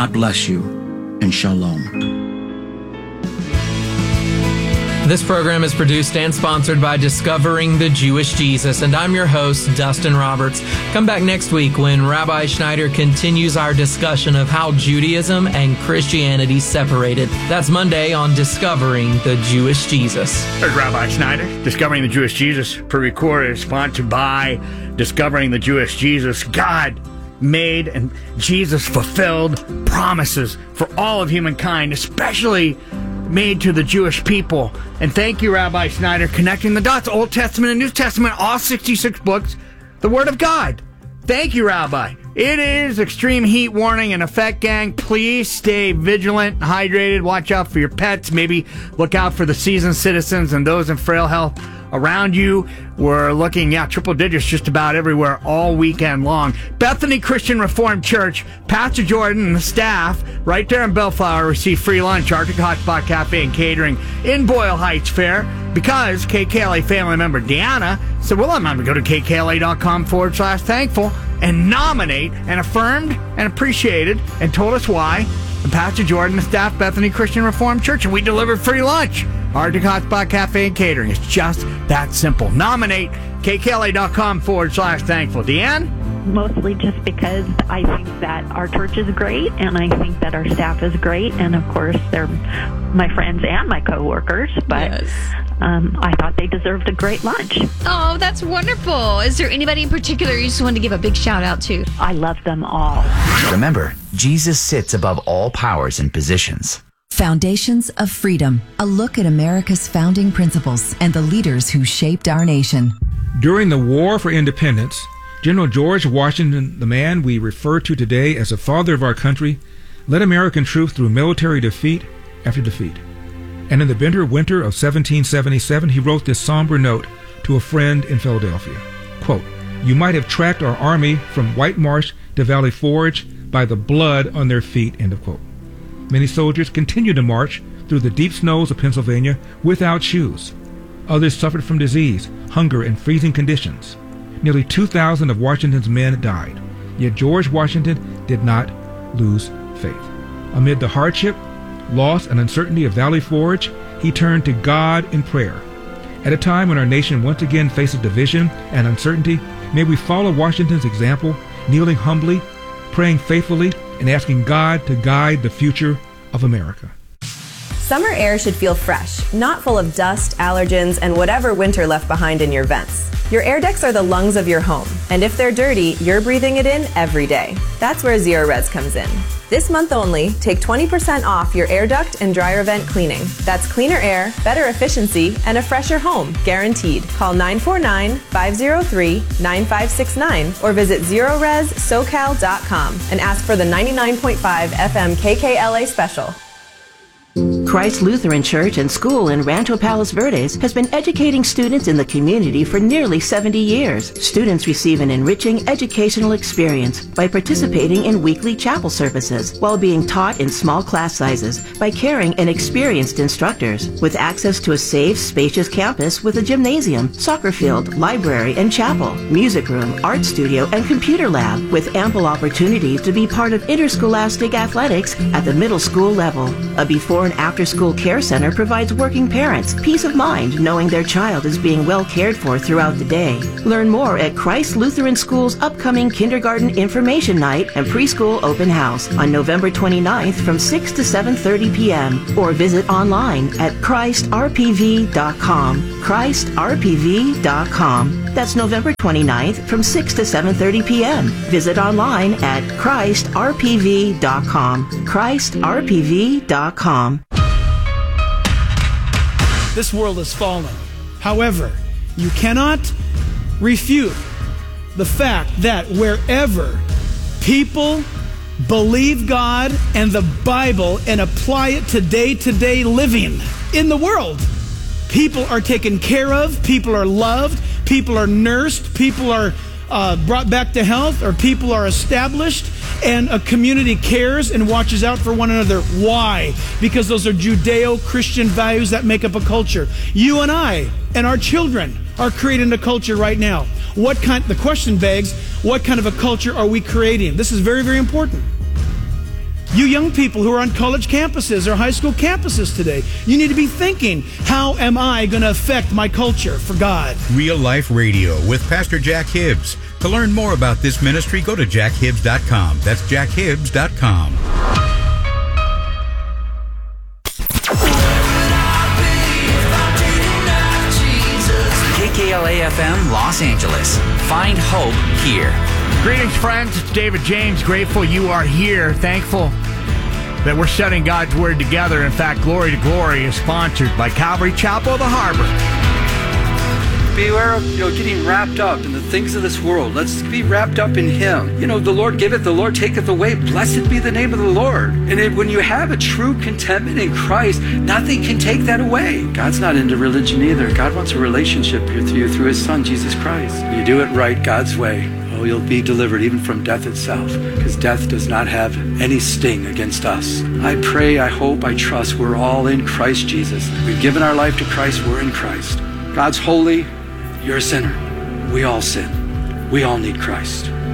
God bless you, and shalom. This program is produced and sponsored by Discovering the Jewish Jesus, and I'm your host, Dustin Roberts. Come back next week when Rabbi Schneider continues our discussion of how Judaism and Christianity separated. That's Monday on Discovering the Jewish Jesus. There's Rabbi Schneider. Discovering the Jewish Jesus, pre-recorded, is sponsored by Discovering the Jewish Jesus. God made and Jesus fulfilled promises for all of humankind, especially made to the Jewish people. And thank you, Rabbi Schneider, connecting the dots, Old Testament and New Testament, all 66 books, the Word of God. Thank you, Rabbi. It is extreme heat warning in effect, gang. Please stay vigilant, hydrated, watch out for your pets, maybe look out for the seasoned citizens and those in frail health around you. We're looking, triple digits just about everywhere all weekend long. Bethany Christian Reformed Church, Pastor Jordan and the staff right there in Bellflower receive free lunch, Arctic Hot Spot Cafe and Catering in Boyle Heights Fair, because KKLA family member Deanna said, well, I'm going to go to kkla.com/thankful and nominate and affirmed and appreciated and told us why. And Pastor Jordan and the staff, Bethany Christian Reformed Church, and we delivered free lunch. Arctic Hot Spot Cafe and Catering. It's just that simple. Nominate kkla.com/thankful. Deanne? Mostly just because I think that our church is great, and I think that our staff is great, and of course they're my friends and my coworkers, but yes. I thought they deserved a great lunch. Oh, that's wonderful. Is there anybody in particular you just wanted to give a big shout out to? I love them all. Remember, Jesus sits above all powers and positions. Foundations of Freedom, a look at America's founding principles and the leaders who shaped our nation. During the War for Independence, General George Washington, the man we refer to today as the father of our country, led American troops through military defeat after defeat. And in the bitter winter of 1777, he wrote this somber note to a friend in Philadelphia. Quote, "You might have tracked our army from White Marsh to Valley Forge by the blood on their feet," end of quote. Many soldiers continued to march through the deep snows of Pennsylvania without shoes. Others suffered from disease, hunger, and freezing conditions. Nearly 2,000 of Washington's men died. Yet George Washington did not lose faith. Amid the hardship, loss, and uncertainty of Valley Forge, he turned to God in prayer. At a time when our nation once again faces division and uncertainty, may we follow Washington's example, kneeling humbly, praying faithfully, and asking God to guide the future of America. Summer air should feel fresh, not full of dust, allergens, and whatever winter left behind in your vents. Your air ducts are the lungs of your home, and if they're dirty, you're breathing it in every day. That's where Zerorez comes in. This month only, take 20% off your air duct and dryer vent cleaning. That's cleaner air, better efficiency, and a fresher home, guaranteed. Call 949-503-9569 or visit ZerorezSocal.com and ask for the 99.5 FM KKLA special. Christ Lutheran Church and School in Rancho Palos Verdes has been educating students in the community for nearly 70 years. Students receive an enriching educational experience by participating in weekly chapel services while being taught in small class sizes by caring and experienced instructors. With access to a safe, spacious campus with a gymnasium, soccer field, library, and chapel, music room, art studio, and computer lab, with ample opportunities to be part of interscholastic athletics at the middle school level. A before and after school care center provides working parents peace of mind knowing their child is being well cared for throughout the day. Learn more at Christ Lutheran School's upcoming Kindergarten Information Night and Preschool Open House on November 29th from 6 to 7:30 p.m. or visit online at ChristRPV.com. ChristRPV.com. That's November 29th from 6 to 7:30 p.m. Visit online at ChristRPV.com. ChristRPV.com. This world has fallen. However, you cannot refute the fact that wherever people believe God and the Bible and apply it to day-to-day living in the world, people are taken care of, people are loved, people are nursed, people are brought back to health, or people are established, and a community cares and watches out for one another. Why? Because those are Judeo-Christian values that make up a culture. You and I and our children are creating a culture right now. The question begs, what kind of a culture are we creating? This is very, very important. You young people who are on college campuses or high school campuses today, you need to be thinking, how am I going to affect my culture for God? Real Life Radio with Pastor Jack Hibbs. To learn more about this ministry, go to jackhibbs.com. That's jackhibbs.com. KKLA-FM Los Angeles. Find hope here. Greetings, friends. It's David James. Grateful you are here. Thankful that we're studying God's Word together. In fact, Glory to Glory is sponsored by Calvary Chapel of the Harbor. Beware of getting wrapped up in the things of this world. Let's be wrapped up in Him. The Lord giveth, the Lord taketh away. Blessed be the name of the Lord. And when you have a true contentment in Christ, nothing can take that away. God's not into religion either. God wants a relationship with you through His Son, Jesus Christ. You do it right God's way. You'll be delivered even from death itself, because death does not have any sting against us. I pray, I hope, I trust we're all in Christ Jesus. We've given our life to Christ. We're in Christ. God's holy. You're a sinner. We all sin. We all need Christ.